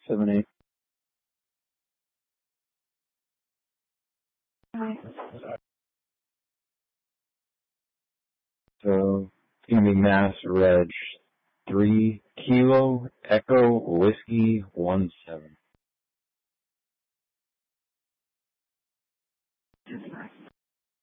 7-8. So it's gonna be Mass Reg 3 Kilo Echo Whiskey 17.